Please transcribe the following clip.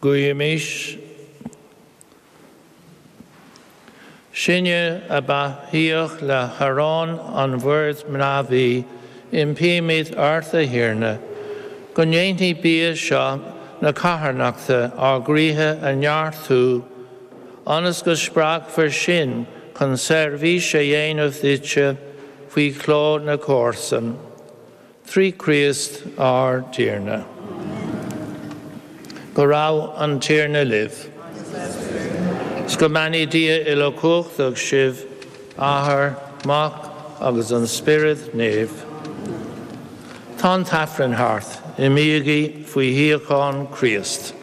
Guimish Sinne aba hioch le Haran an word mnavi impimit artha hirna Gunyainti bia sha na kaharnachta agriha an yarthu Honest go sprach for sin conservi sheyen of ditche fui clo na corson. 3 Christ are tierna. Gorau an tierna live. Scomani dia ilokuch ag shiv ahar mach agus an spirit nave. Tan tafren hearth imiigi fui hiacon Christ.